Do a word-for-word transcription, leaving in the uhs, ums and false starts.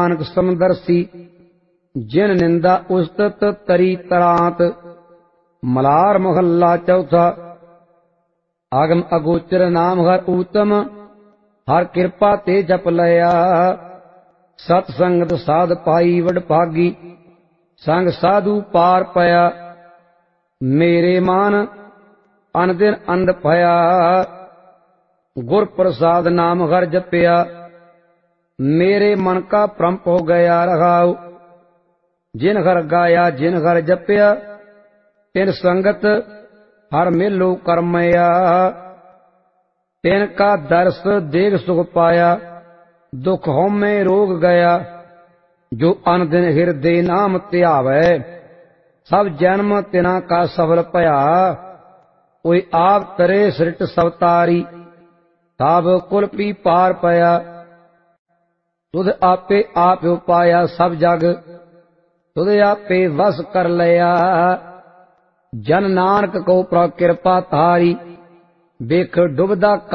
नानक समदर्शी जिन निंदा उस्तत तरी तरांत। मलार महला चौथा। आगम अगोचर नाम हर ऊतम हर कृपा ते जप लया। सतसंगत साध पाई वड भागी संग साधु पार पया। मेरे मान अनदिन अंध भया गुर प्रसाद नाम हर जपया। मेरे मन का भ्रम हो गया रहाऊ जिन हर गाया जिन हर जपया। तिन संगत हर मिलो करमया। तिन का दर्श देख सुख पाया दुख होमे रोग गया। जो अनदिन हृदय नाम ध्यावै सब जन्म तिना का सफल भया। कोई आप तरे सृट सवतारी तब कुल पी पार पया। तुध आपे आप उपाया सब जग तुध आपे वस कर लिया। जन नानक को प्र कृपा तारी बेख डुबदा